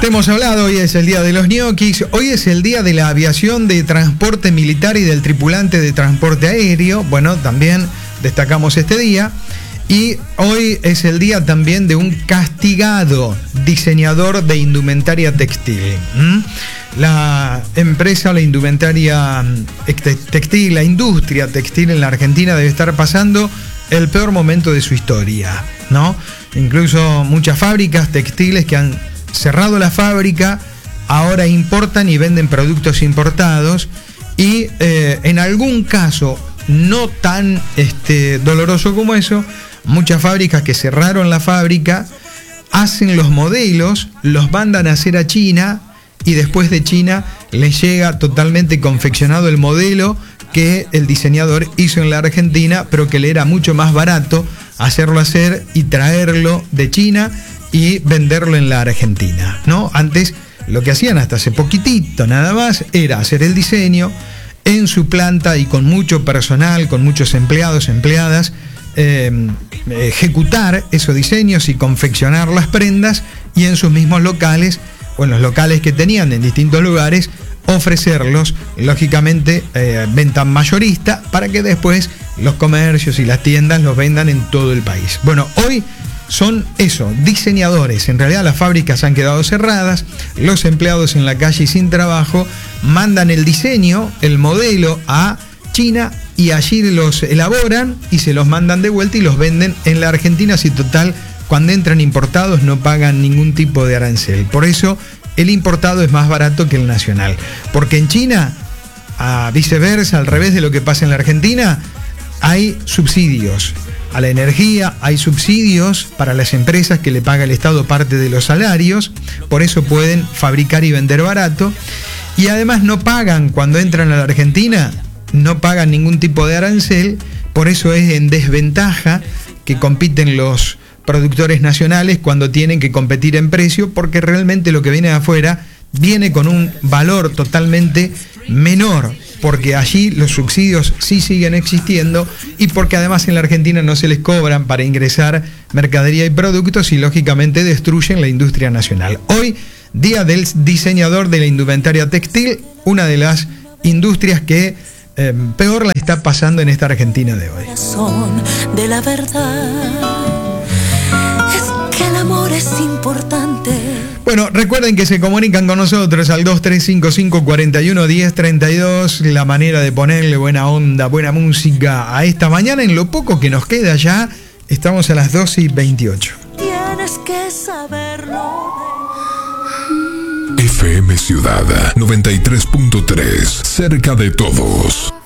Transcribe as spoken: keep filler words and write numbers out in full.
Te hemos hablado, hoy es el día de los ñoquis, hoy es el día de la aviación de transporte militar y del tripulante de transporte aéreo. Bueno, también destacamos este día. Y hoy es el día también de un castigado diseñador de indumentaria textil. ¿Mm? La empresa, la indumentaria textil, la industria textil en la Argentina debe estar pasando el peor momento de su historia, ¿no? Incluso muchas fábricas textiles que han cerrado la fábrica ahora importan y venden productos importados y eh, en algún caso no tan este, doloroso como eso, muchas fábricas que cerraron la fábrica hacen los modelos, los mandan a hacer a China y después de China les llega totalmente confeccionado el modelo que el diseñador hizo en la Argentina, pero que le era mucho más barato hacerlo hacer y traerlo de China y venderlo en la Argentina, ¿no? Antes lo que hacían hasta hace poquitito nada más era hacer el diseño en su planta y con mucho personal, con muchos empleados, empleadas, eh, ejecutar esos diseños y confeccionar las prendas y en sus mismos locales o en los locales que tenían en distintos lugares ofrecerlos, lógicamente eh, venta mayorista para que después los comercios y las tiendas los vendan en todo el país. Bueno, hoy son eso, diseñadores. En realidad las fábricas han quedado cerradas, los empleados en la calle sin trabajo mandan el diseño, el modelo a China y allí los elaboran y se los mandan de vuelta y los venden en la Argentina. Así total, cuando entran importados no pagan ningún tipo de arancel. Por eso el importado es más barato que el nacional. Porque en China, a viceversa, al revés de lo que pasa en la Argentina, hay subsidios a la energía, hay subsidios para las empresas que le paga el Estado parte de los salarios, por eso pueden fabricar y vender barato, y además no pagan, cuando entran a la Argentina, no pagan ningún tipo de arancel, por eso es en desventaja que compiten los productores nacionales cuando tienen que competir en precio, porque realmente lo que viene de afuera viene con un valor totalmente menor, porque allí los subsidios sí siguen existiendo y porque además en la Argentina no se les cobran para ingresar mercadería y productos y lógicamente destruyen la industria nacional. Hoy, día del diseñador de la indumentaria textil, una de las industrias que eh, peor la está pasando en esta Argentina de hoy. De la verdad es que el amor es importante. Bueno, recuerden que se comunican con nosotros al dos tres cinco cinco, cuatro uno, uno cero tres dos, la manera de ponerle buena onda, buena música a esta mañana. En lo poco que nos queda ya, estamos a las doce y veintiocho. Tienes que saberlo. F M Ciudad noventa y tres punto tres, cerca de todos.